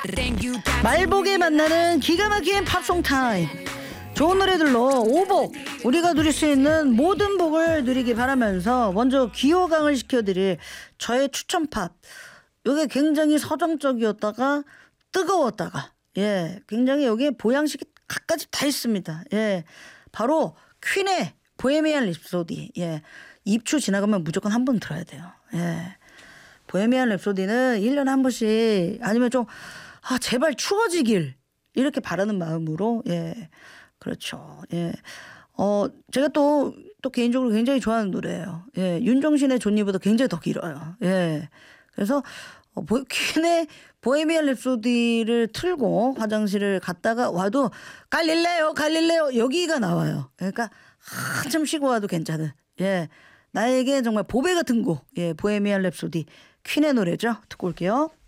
말복에 만나는 기가 막힌 팝송 타임. 좋은 노래들로 오복, 우리가 누릴 수 있는 모든 복을 누리기 바라면서 먼저 기호강을 시켜드릴 저의 추천 팝. 이게 굉장히 서정적이었다가 뜨거웠다가 굉장히 여기에 보양식이 갖가지 다 있습니다. 바로 퀸의 보헤미안 랩소디. 입추 지나가면 무조건 한 번 들어야 돼요. 보헤미안 랩소디는 1년에 한 번씩 아니면 좀 제발 추워지길 이렇게 바라는 마음으로 그렇죠. 제가 또 개인적으로 굉장히 좋아하는 노래예요. 윤종신의 존니보다 굉장히 더 길어요. 그래서 퀸의 보헤미안 랩소디를 틀고 화장실을 갔다가 와도 갈릴레오 여기가 나와요. 그러니까 한참 쉬고 와도 괜찮은 나에게 정말 보배 같은 곡 보헤미안 랩소디 퀸의 노래죠. 듣고 올게요.